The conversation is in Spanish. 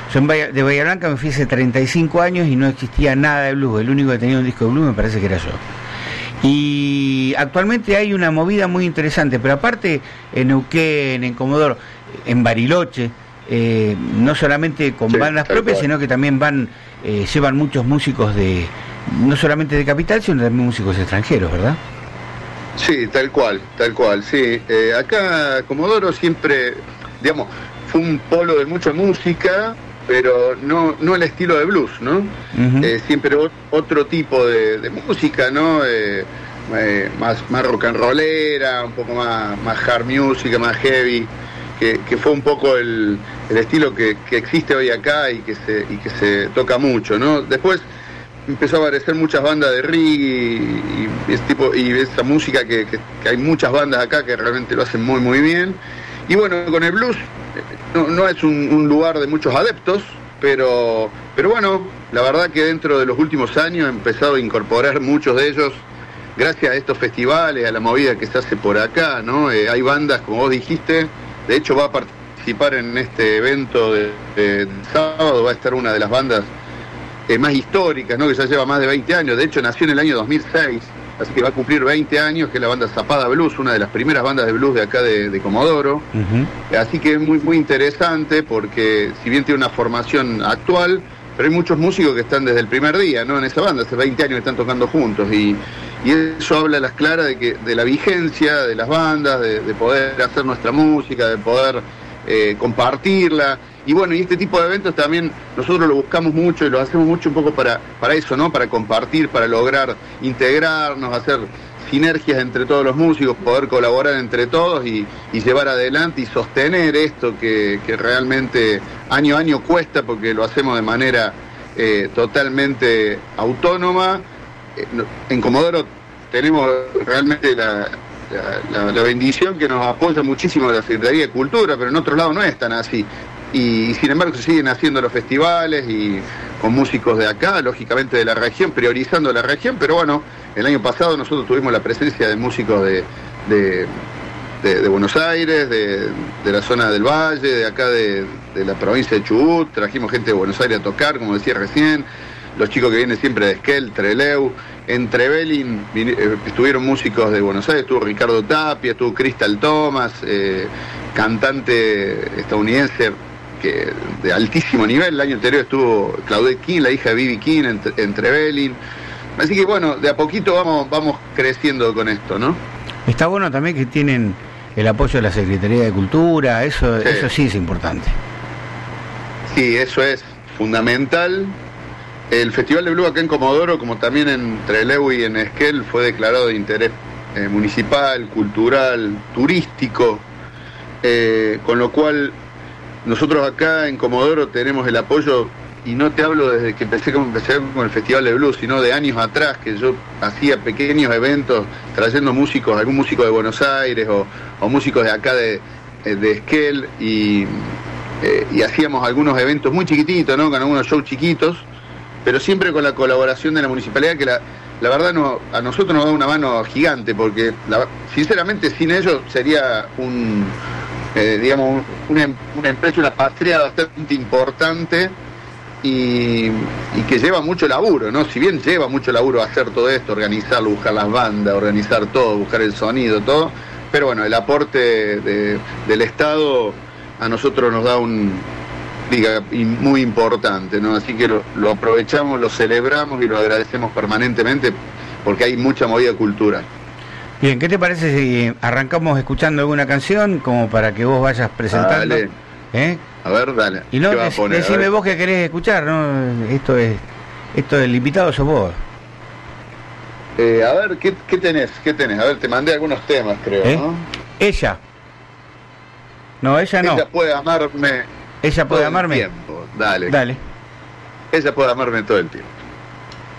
Yo de Bahía Blanca me fui hace 35 años y no existía nada de blues. El único que tenía un disco de blues me parece que era yo. Y actualmente hay una movida muy interesante, pero aparte en Neuquén, en Comodoro, en Bariloche, no solamente con bandas propias, sino que también llevan muchos músicos no solamente de capital, sino también músicos extranjeros, ¿verdad? Sí, tal cual, sí. Acá Comodoro siempre, digamos, fue un polo de mucha música, pero no el estilo de blues, ¿no? Uh-huh. Siempre otro tipo de música, ¿no? Más rock and rollera, un poco más hard music, más heavy, que fue un poco el estilo que existe hoy acá y que se toca mucho, ¿no? Después empezó a aparecer muchas bandas de reggae y esa música que hay muchas bandas acá que realmente lo hacen muy muy bien. Y bueno, con el blues no es un lugar de muchos adeptos, pero bueno, la verdad que dentro de los últimos años he empezado a incorporar muchos de ellos gracias a estos festivales, a la movida que se hace por acá, ¿no? Hay bandas, como vos dijiste, de hecho va a participar en este evento de sábado, va a estar una de las bandas más históricas, ¿no? Que ya lleva más de 20 años, de hecho nació en el año 2006, así que va a cumplir 20 años, que es la banda Zapada Blues, una de las primeras bandas de blues de acá de Comodoro. Uh-huh. Así que es muy, muy interesante porque si bien tiene una formación actual, pero hay muchos músicos que están desde el primer día, ¿no? En esa banda, hace 20 años que están tocando juntos y eso habla a las claras de la vigencia de las bandas, de poder hacer nuestra música, de poder compartirla. Y bueno, y este tipo de eventos también nosotros lo buscamos mucho y lo hacemos mucho un poco para eso, ¿no? Para compartir, para lograr integrarnos, hacer sinergias entre todos los músicos, poder colaborar entre todos y llevar adelante y sostener esto que realmente año a año cuesta porque lo hacemos de manera totalmente autónoma. En Comodoro tenemos realmente la bendición que nos apoya muchísimo la Secretaría de Cultura, pero en otros lados no es tan así. Y sin embargo se siguen haciendo los festivales y con músicos de acá, lógicamente de la región, priorizando la región, pero bueno, el año pasado nosotros tuvimos la presencia de músicos de Buenos Aires, de la zona del Valle, de acá de la provincia de Chubut, trajimos gente de Buenos Aires a tocar, como decía recién, los chicos que vienen siempre de Esquel, Trelew, en Trevelin estuvieron músicos de Buenos Aires, estuvo Ricardo Tapia, estuvo Crystal Thomas, cantante estadounidense que de altísimo nivel. El año anterior estuvo Claudette King, la hija de B.B. King en Trevelin. Así que bueno, de a poquito vamos creciendo con esto, ¿no? Está bueno también que tienen el apoyo de la Secretaría de Cultura, eso sí es importante. Sí, eso es fundamental. El Festival de Blues acá en Comodoro, como también en Trelew y en Esquel, fue declarado de interés municipal, cultural, turístico, con lo cual nosotros acá en Comodoro tenemos el apoyo, y no te hablo desde que empecé con el Festival de Blues, sino de años atrás, que yo hacía pequeños eventos trayendo músicos, algún músico de Buenos Aires o músicos de acá de Esquel, y hacíamos algunos eventos muy chiquititos, ¿no? Con algunos shows chiquitos, pero siempre con la colaboración de la municipalidad, que la verdad a nosotros nos da una mano gigante, porque sinceramente sin ellos sería una empresa, una patria bastante importante y que lleva mucho laburo, ¿no? Si bien lleva mucho laburo hacer todo esto, organizarlo, buscar las bandas, organizar todo, buscar el sonido, todo, pero bueno, el aporte del Estado a nosotros nos da muy importante, ¿no? Así que lo aprovechamos, lo celebramos y lo agradecemos permanentemente porque hay mucha movida cultural. Bien, ¿qué te parece si arrancamos escuchando alguna canción como para que vos vayas presentando? Dale. A ver, dale. Y no, decime vos qué querés escuchar, ¿no? Esto el invitado sos vos. A ver, ¿qué tenés? A ver, te mandé algunos temas, creo, ¿no? Ella. No, ella no. Ella puede amarme. Ella puede amarme. Tiempo. Dale. Dale. Ella puede amarme todo el tiempo.